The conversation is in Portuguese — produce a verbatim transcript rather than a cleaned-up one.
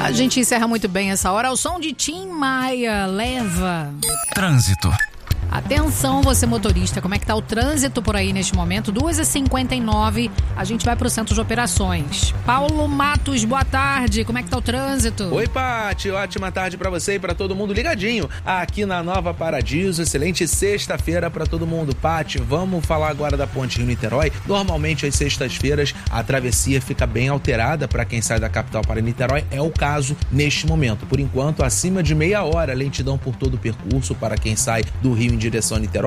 A gente encerra muito bem essa hora ao som de Tim Maia, Leva. Trânsito. Atenção, você motorista, como é que tá o trânsito por aí neste momento? duas e cinquenta e nove, a gente vai pro centro de operações. Paulo Matos, boa tarde, como é que tá o trânsito? Oi, Pati, ótima tarde pra você e pra todo mundo ligadinho aqui na Nova Paradiso. Excelente sexta-feira pra todo mundo. Pati, vamos falar agora da Ponte Rio-Niterói. Normalmente às sextas-feiras a travessia fica bem alterada pra quem sai da capital para Niterói. É o caso neste momento. Por enquanto, acima de meia hora, lentidão por todo o percurso para quem sai do Rio em direção a Niterói.